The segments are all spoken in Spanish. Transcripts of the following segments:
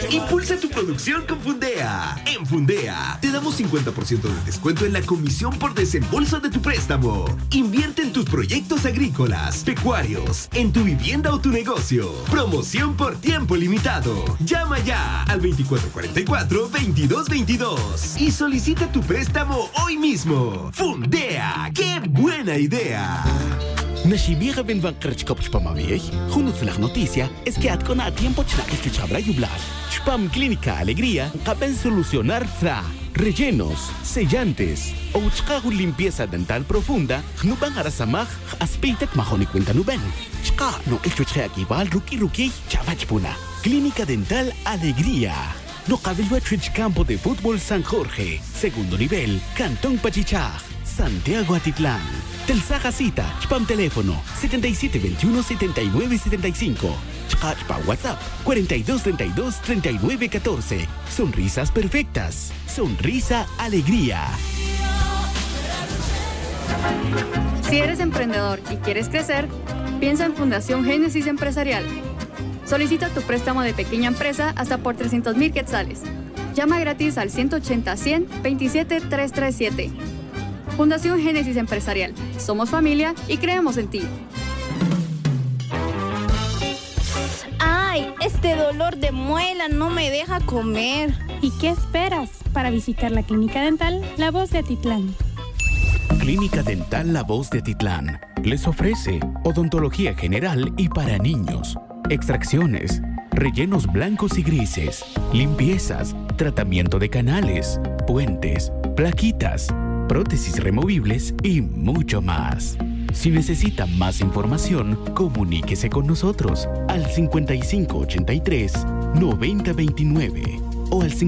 Impulsa tu producción con Fundea. En Fundea te damos 50% de descuento en la comisión por desembolso de tu préstamo. Invierte en tus proyectos agrícolas, pecuarios, en tu vivienda o tu negocio. Promoción por tiempo limitado. Llama ya al 2444-2222 y solicita tu préstamo hoy mismo. Fundea, ¡qué buena idea! Nashibira ben van krachkop pamavich, junut la noticia es que con a tiempo que chabra yublar. Spam Clínica Alegría caben solucionar tra rellenos, sellantes o chkagu limpieza dental profunda, nuban harasamaj aspeitek mahoni cuenta nuben. Chka no echuche aquí val ruki chavachpuna. Clínica Dental Alegría. No cabello Campo de Fútbol San Jorge, segundo nivel, Cantón Pachichaj, Santiago Atitlán. Telsaja cita, spam teléfono 7721-7975. Chpa WhatsApp 4232-3914. Sonrisas perfectas. Sonrisa Alegría. Si eres emprendedor y quieres crecer, piensa en Fundación Génesis Empresarial. Solicita tu préstamo de pequeña empresa hasta por 300,000 quetzales. Llama gratis al 180-100-27-337. Fundación Génesis Empresarial. Somos familia y creemos en ti. ¡Ay! Este dolor de muela no me deja comer. ¿Y qué esperas para visitar la Clínica Dental La Voz de Atitlán? Clínica Dental La Voz de Atitlán les ofrece odontología general y para niños, extracciones, rellenos blancos y grises, limpiezas, tratamiento de canales, puentes, plaquitas, prótesis removibles y mucho más. Si necesita más información, comuníquese con nosotros al 5583-9029 o al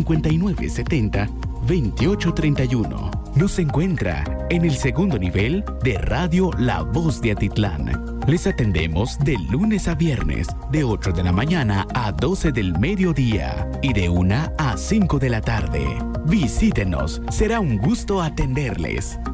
5970-2831. Nos encuentra en el segundo nivel de Radio La Voz de Atitlán. Les atendemos de lunes a viernes, de 8 de la mañana a 12 del mediodía y de 1 a 5 de la tarde. Visítenos, será un gusto atenderles.